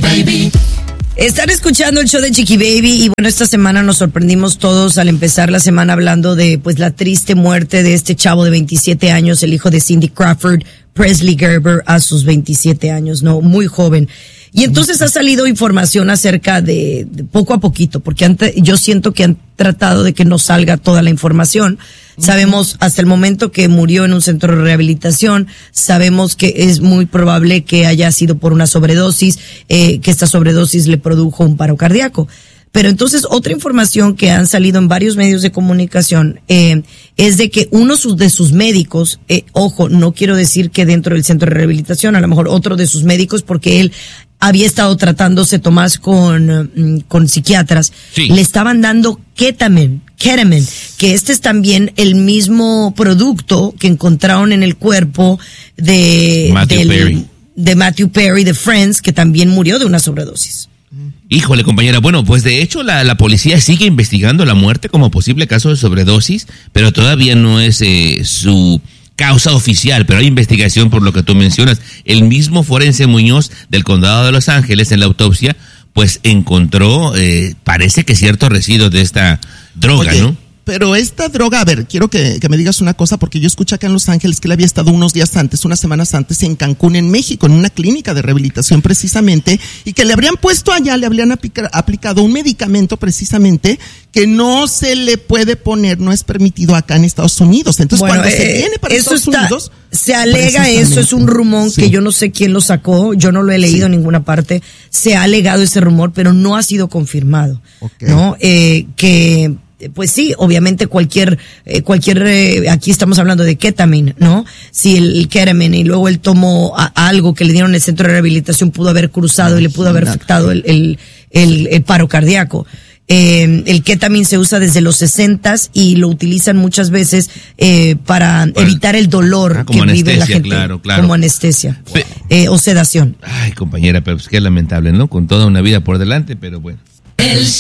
Baby. Están escuchando el show de Chiqui Baby y bueno, esta semana nos sorprendimos todos al empezar la semana hablando de pues la triste muerte de este chavo de 27 años, el hijo de Cindy Crawford, Presley Gerber, a sus 27 años, no, muy joven. Y entonces ha salido información acerca de poco a poquito, porque yo siento que han tratado de que no salga toda la información. Sabemos hasta el momento que murió en un centro de rehabilitación, sabemos que es muy probable que haya sido por una sobredosis, que esta sobredosis le produjo un paro cardíaco. Pero entonces otra información que han salido en varios medios de comunicación es de que uno de sus médicos, ojo, no quiero decir que dentro del centro de rehabilitación, a lo mejor otro de sus médicos, porque él había estado tratándose, Tomás, con psiquiatras, sí. Le estaban dando ketamine, que este es también el mismo producto que encontraron en el cuerpo de Matthew Perry de Friends, que también murió de una sobredosis. Híjole, compañera, bueno, pues de hecho la policía sigue investigando la muerte como posible caso de sobredosis, pero todavía no es su causa oficial, pero hay investigación por lo que tú mencionas. El mismo forense Muñoz del condado de Los Ángeles en la autopsia, pues encontró, parece que ciertos residuos de esta droga, ¿no? Pero esta droga, a ver, quiero que me digas una cosa, porque yo escuché acá en Los Ángeles que él había estado unas semanas antes en Cancún, en México, en una clínica de rehabilitación precisamente, y que le habrían puesto allá, le habrían aplicado un medicamento precisamente que no se le puede poner, no es permitido acá en Estados Unidos. Entonces, bueno, cuando se viene para Estados Unidos... Se alega eso, es un rumor que yo no sé quién lo sacó, yo no lo he leído en ninguna parte, se ha alegado ese rumor, pero no ha sido confirmado, ¿no? Que... Pues sí, obviamente cualquier, aquí estamos hablando de ketamine, ¿no? Si el ketamine y luego él tomó algo que le dieron en el centro de rehabilitación pudo haber cruzado y le pudo haber afectado el paro cardíaco. El ketamine se usa desde los 60s y lo utilizan muchas veces, para evitar el dolor que vive la gente. Claro. Como anestesia. O sedación. Ay, compañera, pero es que es lamentable, ¿no? Con toda una vida por delante, pero bueno.